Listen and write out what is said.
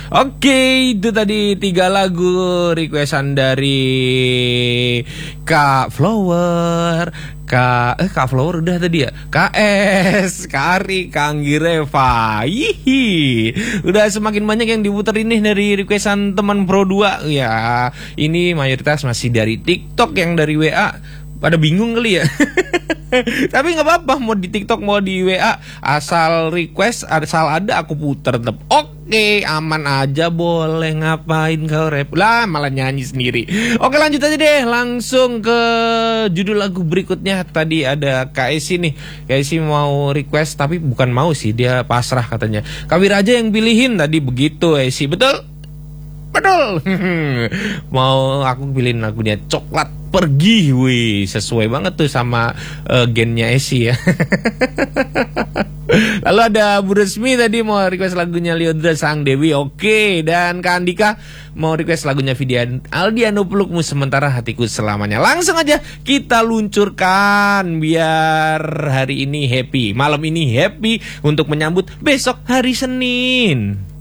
Oke, itu tadi 3 lagu requestan dari Kak Flower, Kak Flower udah tadi ya, KS, Kak Ari, Kak Anggi Reva. Yihi. Udah semakin banyak yang diputer ini dari requestan teman Pro 2 ya. Ini mayoritas masih dari TikTok, yang dari WA pada bingung kali ya. Tapi nggak apa-apa, mau di TikTok mau di WA, asal request, asal ada aku puter tetap. Oke, aman aja, boleh. Ngapain kau rap lah, malah nyanyi sendiri. Oke, lanjut aja deh, langsung ke judul lagu berikutnya. Tadi ada Kak Esi nih, Kak Esi mau request, tapi bukan mau sih, dia pasrah katanya. Kawir aja yang pilihin tadi, begitu Esi, betul? Betul. Mau aku pilihin lagunya Coklat Pergi. Wih, sesuai banget tuh sama gennya Esi ya. Lalu ada Bu Resmi tadi mau request lagunya Lyodra Sang Dewi. Oke, dan Kak Andika mau request lagunya Aldiano Pelukmu Sementara Hatiku Selamanya. Langsung aja kita luncurkan biar hari ini happy, malam ini happy, untuk menyambut besok hari Senin.